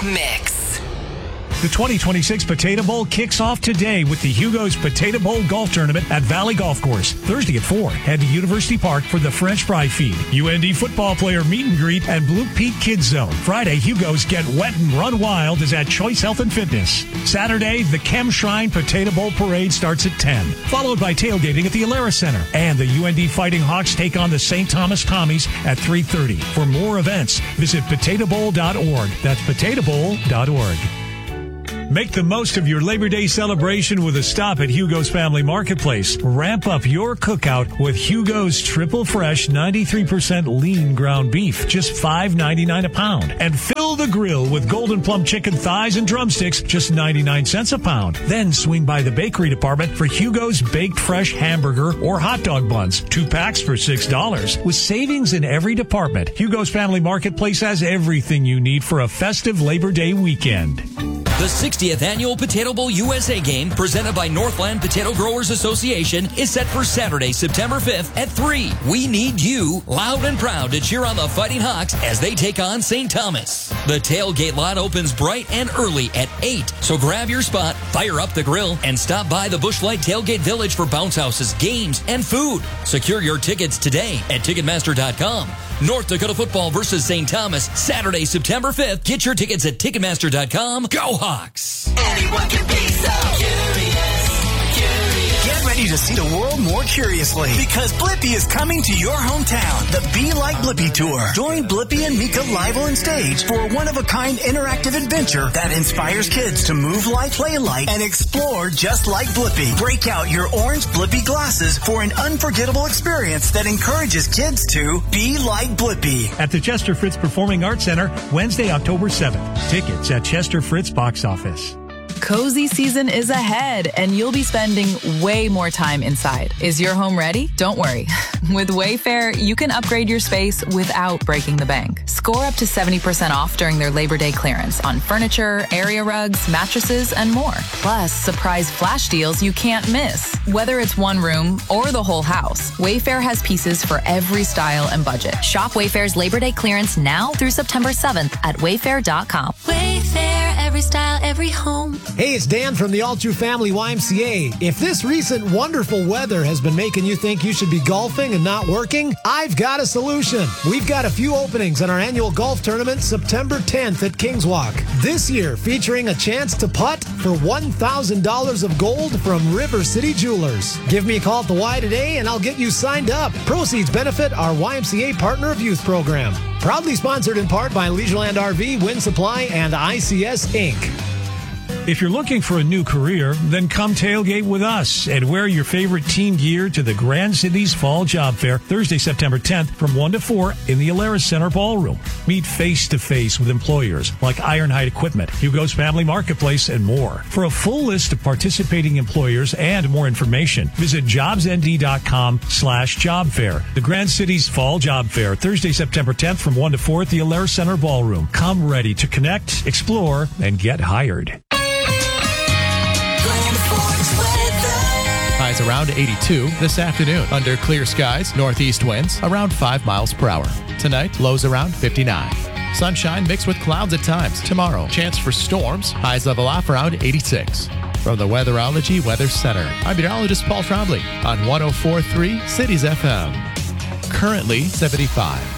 Mix. The 2026 Potato Bowl kicks off today with the Hugo's Potato Bowl Golf Tournament at Valley Golf Course. Thursday at 4, head to University Park for the French Fry Feed, UND football player meet and greet, and Blue Peak Kids Zone. Friday, Hugo's Get Wet and Run Wild is at Choice Health and Fitness. Saturday, the Chem Shrine Potato Bowl Parade starts at 10, followed by tailgating at the Alara Center. And the UND Fighting Hawks take on the St. Thomas Tommies at 3:30. For more events, visit potatobowl.org. That's potatobowl.org. Make the most of your Labor Day celebration with a stop at Hugo's Family Marketplace. Ramp up your cookout with Hugo's Triple Fresh 93% lean ground beef, just $5.99 a pound. And fill the grill with Golden Plum chicken thighs and drumsticks, just 99 cents a pound. Then swing by the bakery department for Hugo's Baked Fresh hamburger or hot dog buns, 2 packs for $6. With savings in every department, Hugo's Family Marketplace has everything you need for a festive Labor Day weekend. The 60th Annual Potato Bowl USA game, presented by Northland Potato Growers Association, is set for Saturday, September 5th at 3. We need you, loud and proud, to cheer on the Fighting Hawks as they take on St. Thomas. The tailgate lot opens bright and early at 8, so grab your spot, fire up the grill, and stop by the Bushlight Tailgate Village for bounce houses, games, and food. Secure your tickets today at Ticketmaster.com. North Dakota football versus St. Thomas, Saturday, September 5th. Get your tickets at Ticketmaster.com. Go Hawks! Anyone can be so curious. Get ready to see the world more curiously because Blippi is coming to your hometown. The Be Like Blippi Tour. Join Blippi and Mika live on stage for a one-of-a-kind interactive adventure that inspires kids to move like, play like, and explore just like Blippi. Break out your orange Blippi glasses for an unforgettable experience that encourages kids to be like Blippi. At the Chester Fritz Performing Arts Center, Wednesday, October 7th. Tickets at Chester Fritz box office. Cozy season is ahead, and you'll be spending way more time inside. Is your home ready? Don't worry. With Wayfair, you can upgrade your space without breaking the bank. Score up to 70% off during their Labor Day clearance on furniture, area rugs, mattresses, and more. Plus, surprise flash deals you can't miss. Whether it's one room or the whole house, Wayfair has pieces for every style and budget. Shop Wayfair's Labor Day clearance now through September 7th at wayfair.com. Wayfair, every style, every home. Hey, it's Dan from the All True Family YMCA. If this recent wonderful weather has been making you think you should be golfing and not working, I've got a solution. We've got a few openings in our annual golf tournament September 10th at Kings Walk. This year, featuring a chance to putt for $1,000 of gold from River City Jewelers. Give me a call at the Y today and I'll get you signed up. Proceeds benefit our YMCA Partner of Youth program. Proudly sponsored in part by Leisureland RV, Wind Supply, and ICS Inc. If you're looking for a new career, then come tailgate with us and wear your favorite team gear to the Grand Cities Fall Job Fair, Thursday, September 10th from 1 to 4 in the Alara Center Ballroom. Meet face-to-face with employers like Ironhide Equipment, Hugo's Family Marketplace, and more. For a full list of participating employers and more information, visit jobsnd.com/job fair. The Grand Cities Fall Job Fair, Thursday, September 10th from 1 to 4 at the Alara Center Ballroom. Come ready to connect, explore, and get hired. Highs around 82 this afternoon. Under clear skies, northeast winds around 5 miles per hour. Tonight, lows around 59. Sunshine mixed with clouds at times. Tomorrow, chance for storms. Highs level off around 86. From the Weatherology Weather Center, I'm meteorologist Paul Trombley on 104.3 Cities FM. Currently 75.